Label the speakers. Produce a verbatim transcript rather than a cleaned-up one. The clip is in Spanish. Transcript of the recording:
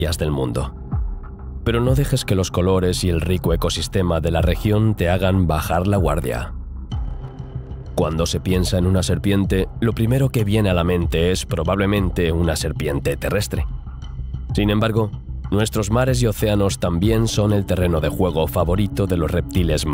Speaker 1: del mundo. Pero no dejes que los colores y el rico ecosistema de la región te hagan bajar la guardia. Cuando se piensa en una serpiente, lo primero que viene a la mente es probablemente una serpiente terrestre. Sin embargo, nuestros mares y océanos también son el terreno de juego favorito de los reptiles